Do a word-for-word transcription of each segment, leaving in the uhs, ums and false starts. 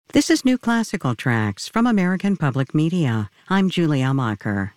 This is New Classical Tracks from American Public Media. I'm Julie Elmacher.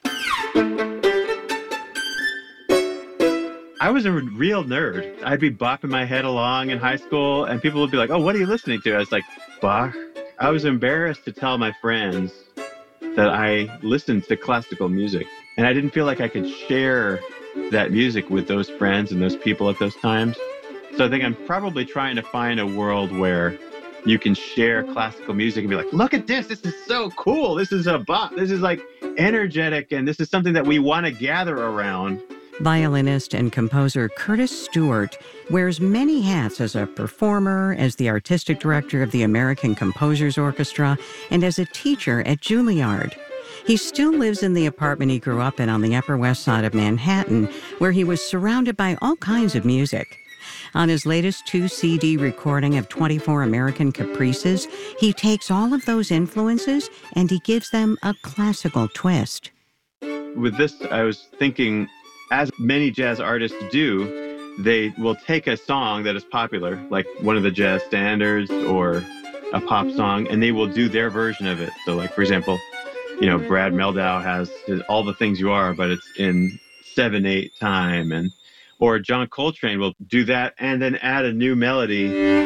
I was a real nerd. I'd be bopping my head along in high school, and people would be like, oh, what are you listening to? I was like, Bach. I was embarrassed to tell my friends that I listened to classical music, and I didn't feel like I could share that music with those friends and those people at those times. So I think I'm probably trying to find a world where you can share classical music and be like, look at this, this is so cool. This is a bop. This is like energetic, and this is something that we want to gather around. Violinist and composer Curtis Stewart wears many hats as a performer, as the artistic director of the American Composers Orchestra, and as a teacher at Juilliard. He still lives in the apartment he grew up in on the Upper West Side of Manhattan, where he was surrounded by all kinds of music. On his latest two C D recording of twenty-four American Caprices, he takes all of those influences and he gives them a classical twist. With this, I was thinking, as many jazz artists do, they will take a song that is popular, like one of the jazz standards or a pop song, and they will do their version of it. So like, for example, you know, Brad Mehldau has his All the Things You Are, but it's in seven eight time, and or John Coltrane will do that and then add a new melody.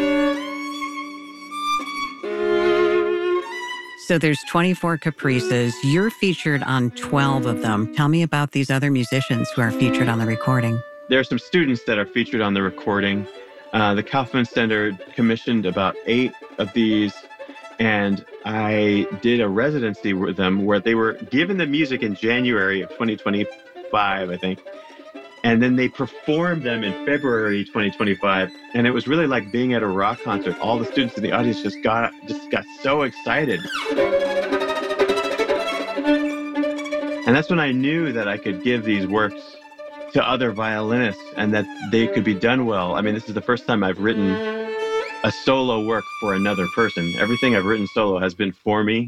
So there's twenty-four Caprices. You're featured on twelve of them. Tell me about these other musicians who are featured on the recording. There are some students that are featured on the recording. Uh, the Kaufman Center commissioned about eight of these, and I did a residency with them where they were given the music in January of twenty twenty-five, I think. And then they performed them in February twenty twenty-five, and it was really like being at a rock concert. All the students in the audience just got just got so excited. And that's when I knew that I could give these works to other violinists and that they could be done well. I mean, this is the first time I've written a solo work for another person. Everything I've written solo has been for me.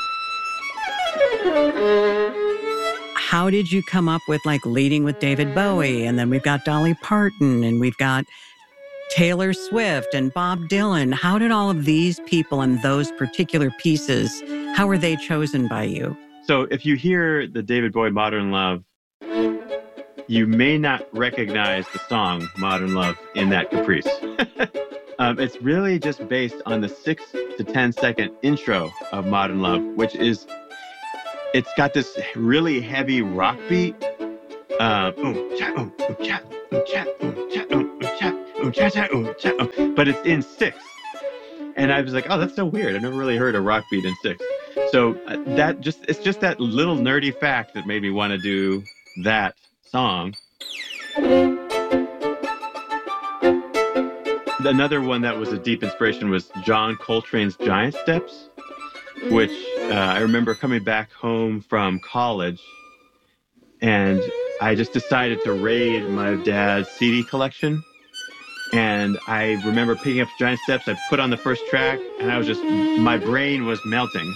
How did you come up with like leading with David Bowie? And then we've got Dolly Parton and we've got Taylor Swift and Bob Dylan. How did all of these people and those particular pieces, how were they chosen by you? So if you hear the David Bowie Modern Love, you may not recognize the song Modern Love in that Caprice. um, it's really just based on the six to ten second intro of Modern Love, which is It's got this really heavy rock beat. Uh, but it's in six. And I was like, oh, that's so weird. I've never really heard a rock beat in six. So uh, that just it's just that little nerdy fact that made me want to do that song. Another one that was a deep inspiration was John Coltrane's Giant Steps, which uh, I remember coming back home from college, and I just decided to raid my dad's C D collection. And I remember picking up Giant Steps, I put on the first track, and I was just, my brain was melting.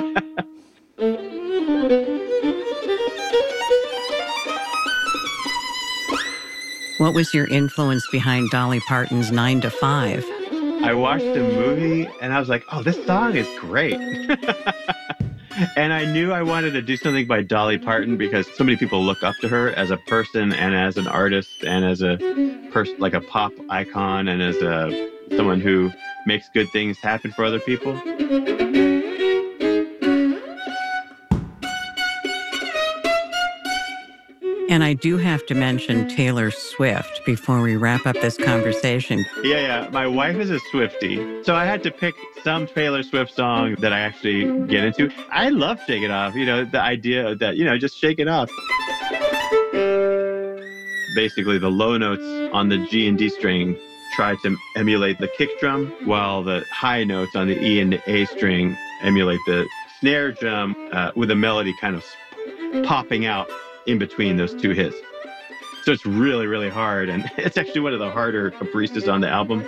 What was your influence behind Dolly Parton's nine to five? I watched the movie and I was like, oh, this song is great. And I knew I wanted to do something by Dolly Parton because so many people look up to her as a person and as an artist and as a person, like a pop icon, and as a someone who makes good things happen for other people. And I do have to mention Taylor Swift before we wrap up this conversation. Yeah, yeah. My wife is a Swiftie, so I had to pick some Taylor Swift song that I actually get into. I love Shake It Off, you know, the idea of that, you know, just shake it off. Basically, the low notes on the G and D string try to emulate the kick drum, while the high notes on the E and the A string emulate the snare drum uh, with a melody kind of popping out in between those two hits. So it's really, really hard. And it's actually one of the harder Caprices on the album.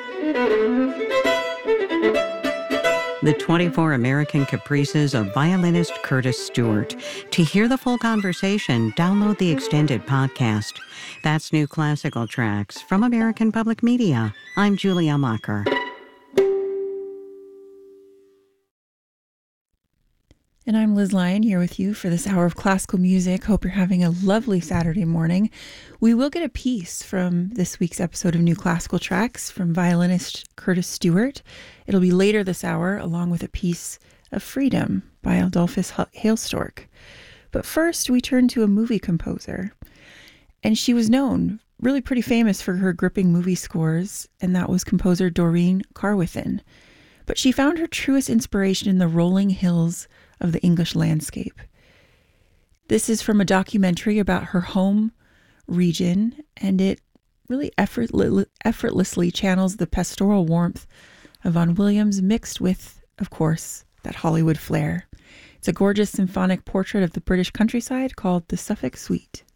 The twenty-four American Caprices of violinist Curtis Stewart. To hear the full conversation, download the extended podcast. That's New Classical Tracks from American Public Media. I'm Julie Elmacher. And I'm Liz Lyon here with you for this hour of classical music. Hope you're having a lovely Saturday morning. We will get a piece from this week's episode of New Classical Tracks from violinist Curtis Stewart. It'll be later this hour, along with a piece of Freedom by Adolphus Hailstork. But first, we turn to a movie composer. And she was known, really pretty famous for her gripping movie scores, and that was composer Doreen Carwithen. But she found her truest inspiration in the rolling hills of the English landscape. This is from a documentary about her home region, and it really effortless, effortlessly channels the pastoral warmth of Vaughan Williams mixed with, of course, that Hollywood flair. It's a gorgeous symphonic portrait of the British countryside called the Suffolk Suite.